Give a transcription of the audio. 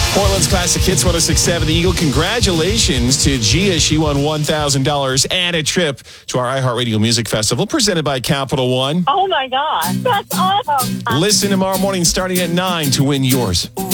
Portland's Classic Hits 106.7 The Eagle. Congratulations to Gia. She won $1,000 and a trip to our iHeartRadio Music Festival presented by Capital One. Oh, my God. That's awesome. Listen tomorrow morning starting at 9 to win yours.